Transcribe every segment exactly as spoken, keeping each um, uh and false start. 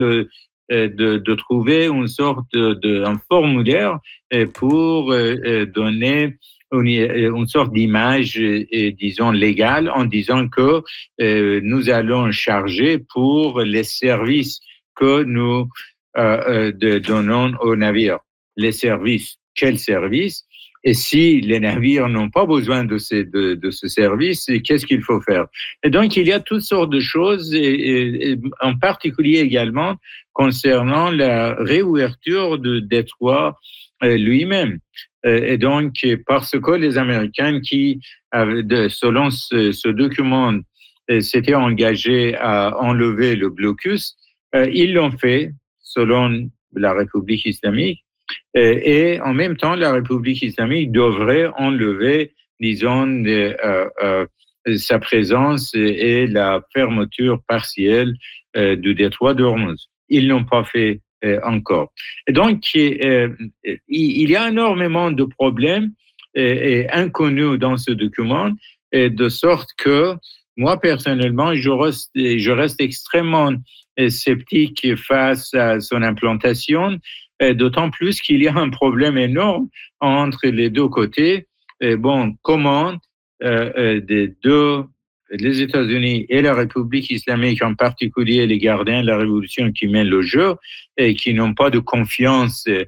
de, de, de trouver une sorte de, de un formulaire pour donner une, une sorte d'image, disons, légale, en disant que nous allons charger pour les services que nous euh, de, donnons aux navires. Les services, quels services? Et si les navires n'ont pas besoin de, ces, de, de ce service, qu'est-ce qu'il faut faire? Et donc, il y a toutes sortes de choses, et, et, et en particulier également concernant la réouverture de Détroit euh, lui-même. Et donc, parce que les Américains qui, de, selon ce, ce document, s'étaient engagés à enlever le blocus, euh, ils l'ont fait, selon la République islamique. Et en même temps, la République islamique devrait enlever, disons, euh, euh, sa présence et la fermeture partielle euh, du détroit d'Ormuz. Ils l'ont pas fait euh, encore. Et donc, euh, il y a énormément de problèmes et, et inconnus dans ce document, et de sorte que moi, personnellement, je reste, je reste extrêmement sceptique face à son implantation, d'autant plus qu'il y a un problème énorme entre les deux côtés. Et bon, comment euh, des deux, les États-Unis et la République islamique, en particulier les gardiens de la révolution qui mènent le jeu et qui n'ont pas de confiance euh,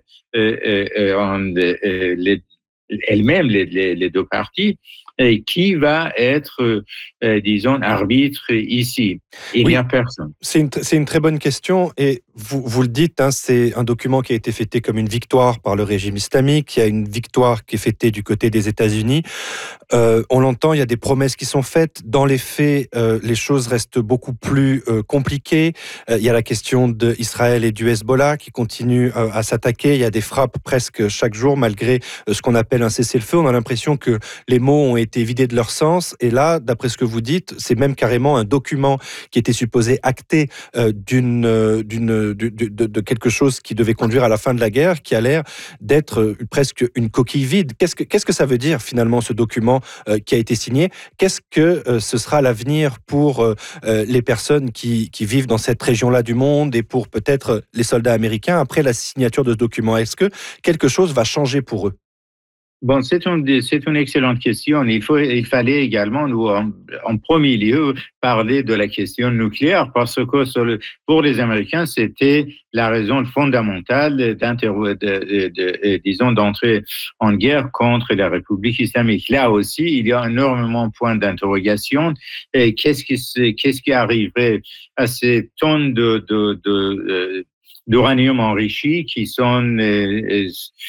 euh, en euh, les, elles-mêmes, les, les, les deux parties, et qui va être, euh, disons, arbitre ici? Il oui, n'y a personne. C'est une, c'est une très bonne question, et vous, vous le dites, hein, c'est un document qui a été fêté comme une victoire par le régime islamique, il y a une victoire qui est fêtée du côté des États-Unis. Euh, on l'entend, il y a des promesses qui sont faites. Dans les faits, euh, les choses restent beaucoup plus euh, compliquées. Euh, il y a la question d'Israël et du Hezbollah qui continuent euh, à s'attaquer. Il y a des frappes presque chaque jour, malgré euh, ce qu'on appelle un cessez-le-feu. On a l'impression que les mots ont été vidés de leur sens. Et là, d'après ce que vous dites, c'est même carrément un document qui était supposé acter euh, d'une, euh, d'une, de, de, de quelque chose qui devait conduire à la fin de la guerre, qui a l'air d'être euh, presque une coquille vide. Qu'est-ce que, qu'est-ce que ça veut dire finalement, ce document euh, qui a été signé? Qu'est-ce que euh, ce sera l'avenir pour euh, les personnes qui, qui vivent dans cette région-là du monde, et pour peut-être les soldats américains après la signature de ce document? Est-ce que quelque chose va changer pour eux? Bon, c'est une, c'est une excellente question. Il, faut, il fallait également, nous, en, en premier lieu, parler de la question nucléaire, parce que sur le, pour les Américains, c'était la raison fondamentale de, de, de, de, disons, d'entrer en guerre contre la République islamique. Là aussi, il y a énormément de points d'interrogation. Et qu'est-ce qui, qu'est-ce qui arriverait à ces tonnes de, de, de d'uranium enrichi qui sont euh,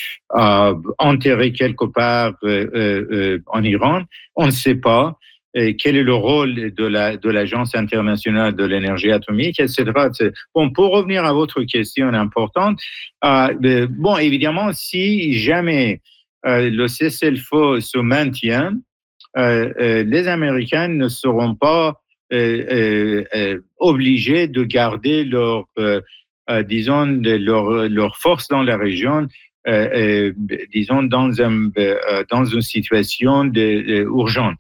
euh, enterrés quelque part euh, euh, en Iran? On ne sait pas. Et quel est le rôle de, la, de l'Agence internationale de l'énergie atomique, et cetera. Bon, pour revenir à votre question importante, euh, bon, évidemment, si jamais euh, le cessez-le-feu se maintient, euh, euh, les Américains ne seront pas euh, euh, euh, obligés de garder leur euh, Euh, disons, de leur, leur force dans la région, euh, euh, disons, dans, un, euh, dans une situation de, de, urgente.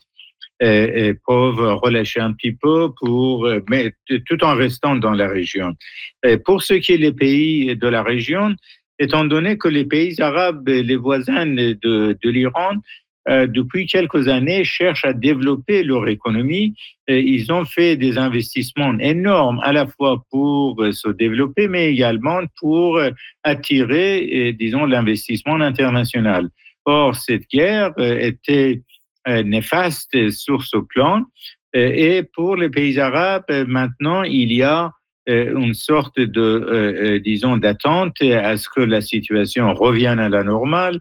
Et, et peuvent relâcher un petit peu, pour, mais tout en restant dans la région. Et pour ce qui est des pays de la région, étant donné que les pays arabes, les voisins de, de l'Iran, Euh, depuis quelques années, cherchent à développer leur économie. Et ils ont fait des investissements énormes, à la fois pour euh, se développer, mais également pour euh, attirer, euh, disons, l'investissement international. Or, cette guerre euh, était euh, néfaste sur ce plan. Euh, et pour les pays arabes, euh, maintenant, il y a une sorte de, euh, disons, d'attente à ce que la situation revienne à la normale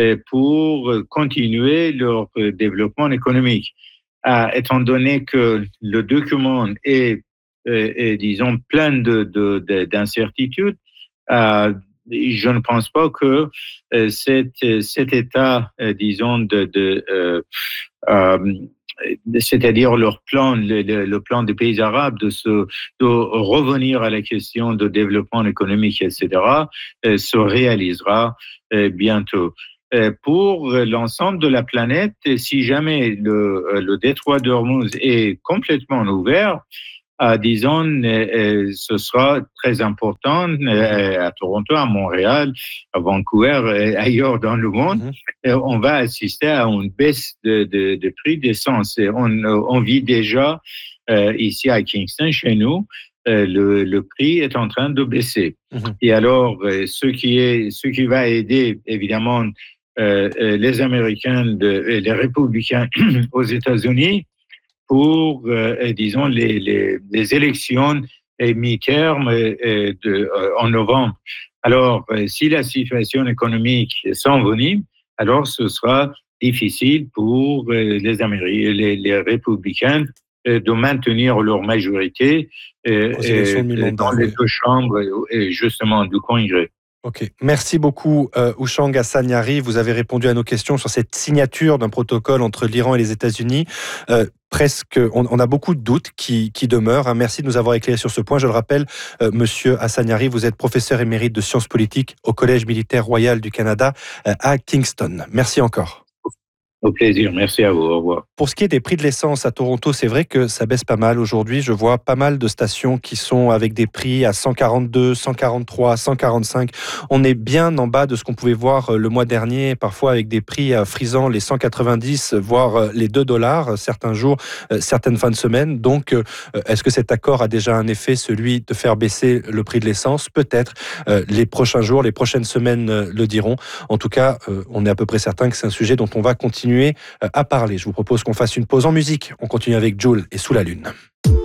pour continuer leur développement économique. Euh, étant donné que le document est, est, est disons, plein de, de, de, d'incertitudes, euh, je ne pense pas que euh, cet, cet état, euh, disons, de, de euh, euh, c'est-à-dire leur plan, le, le plan des pays arabes de, se, de revenir à la question de développement économique, et cetera, euh, se réalisera euh, bientôt. Euh, pour l'ensemble de la planète, si jamais le, le détroit d'Ormuz est complètement ouvert, à, disons, euh, ce sera très important euh, à Toronto, à Montréal, à Vancouver et ailleurs dans le monde. Mm-hmm. On va assister à une baisse de, de, de prix d'essence. On, on vit déjà euh, ici à Kingston, chez nous, euh, le, le prix est en train de baisser. Mm-hmm. Et alors, euh, ce qui est, ce qui va aider, évidemment, euh, les Américains, de, les républicains aux États-Unis, pour, euh, disons, les, les, les élections mi-terme euh, de, euh, en novembre. Alors, euh, si la situation économique s'envenime, alors ce sera difficile pour euh, les Américains, les, les républicains euh, de maintenir leur majorité euh, euh, dans les deux chambres, euh, justement, du Congrès. Ok, merci beaucoup euh, Ouchang Hassan-Yari. Vous avez répondu à nos questions sur cette signature d'un protocole entre l'Iran et les États-Unis. Euh, presque, on, on a beaucoup de doutes qui, qui demeurent. Hein. Merci de nous avoir éclairé sur ce point. Je le rappelle, euh, Monsieur Hassan-Yari, vous êtes professeur émérite de sciences politiques au Collège militaire royal du Canada euh, à Kingston. Merci encore. Au plaisir, merci à vous, au revoir. Pour ce qui est des prix de l'essence à Toronto, c'est vrai que ça baisse pas mal aujourd'hui. Je vois pas mal de stations qui sont avec des prix à cent quarante-deux, cent quarante-trois, cent quarante-cinq. On est bien en bas de ce qu'on pouvait voir le mois dernier, parfois avec des prix frisant les cent quatre-vingt-dix, voire les deux dollars, certains jours, certaines fins de semaine. Donc, est-ce que cet accord a déjà un effet, celui de faire baisser le prix de l'essence? Peut-être. Les prochains jours, les prochaines semaines le diront. En tout cas, on est à peu près certain que c'est un sujet dont on va continuer à parler. Je vous propose qu'on fasse une pause en musique. On continue avec Jul et Sous la Lune.